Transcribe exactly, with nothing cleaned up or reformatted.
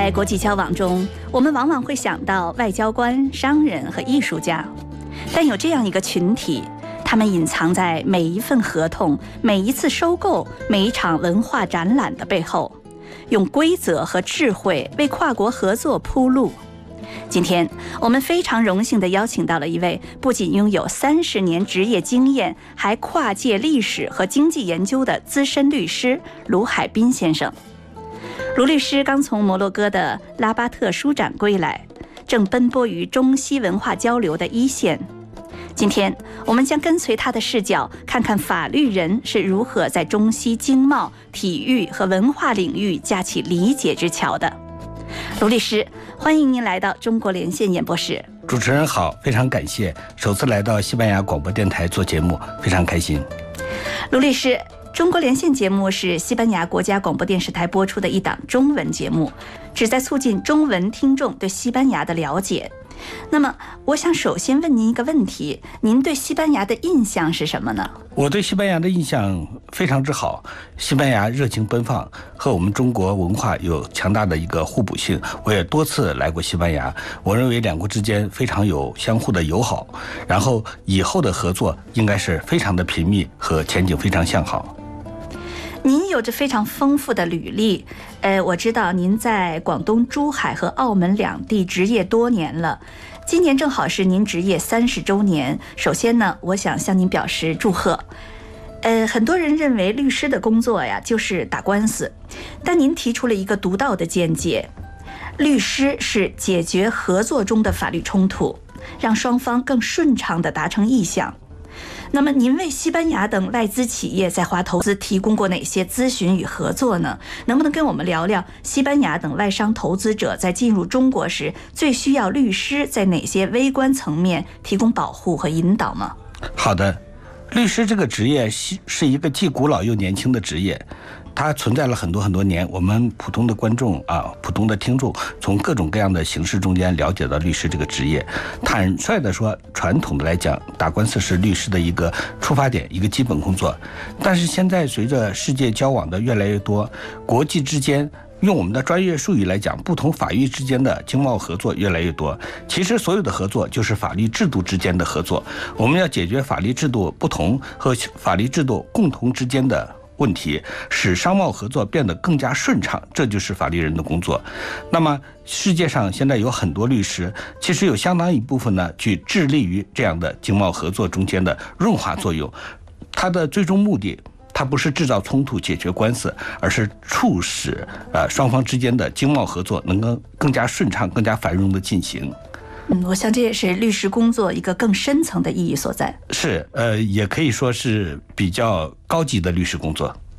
在国际交往中，我们往往会想到外交官、商人和艺术家，但有这样一个群体，他们隐藏在每一份合同、每一次收购、每一场文化展览的背后，用规则和智慧为跨国合作铺路。今天我们非常荣幸地邀请到了一位不仅拥有三十年职业经验，还跨界历史和经济研究的资深律师卢海滨先生。卢律师刚从摩洛哥的拉巴特书展归来，正奔波于中西文化交流的一线。今天我们将跟随他的视角，看看法律人是如何在中西经贸、体育和文化领域架起理解之桥的。卢律师，欢迎您来到中国连线演播室。 主持人好，非常感谢，首次来到西班牙广播电台做节目，非常开心。 卢律师，中国连线节目是西班牙国家广播电视台播出的一档中文节目，旨在促进中文听众对西班牙的了解。那么我想首先问您一个问题，您对西班牙的印象是什么呢？ 我对西班牙的印象非常之好，西班牙热情奔放，和我们中国文化有强大的一个互补性。我也多次来过西班牙，我认为两国之间非常有相互的友好，然后以后的合作应该是非常的频密和前景非常向好。 您有着非常丰富的履历，呃，我知道您在广东珠海和澳门两地执业多年了，今年正好是您执业三十周年。首先呢，我想向您表示祝贺。呃，很多人认为律师的工作呀就是打官司，但您提出了一个独到的见解，律师是解决合作中的法律冲突，让双方更顺畅地达成意向。那么您为西班牙等外资企业在华投资提供过哪些咨询与合作呢？能不能跟我们聊聊西班牙等外商投资者在进入中国时最需要律师在哪些微观层面提供保护和引导吗？ 好的，律师这个职业是一个既古老又年轻的职业，它存在了很多很多年，我们普通的观众啊，普通的听众从各种各样的形式中间了解到律师这个职业。坦率的说，传统的来讲，打官司是律师的一个出发点，一个基本工作。但是现在随着世界交往的越来越多，国际之间用我们的专业术语来讲，不同法域之间的经贸合作越来越多。其实所有的合作就是法律制度之间的合作，我们要解决法律制度不同和法律制度共同之间的问题，使商贸合作变得更加顺畅，这就是法律人的工作。那么世界上现在有很多律师，其实有相当一部分呢，去致力于这样的经贸合作中间的润滑作用。它的最终目的，它不是制造冲突、解决官司，而是促使呃双方之间的经贸合作能够更加顺畅、更加繁荣的进行。 嗯，我想这也是律师工作一个更深层的意义所在。 是，呃，也可以说是比较高级的律师工作。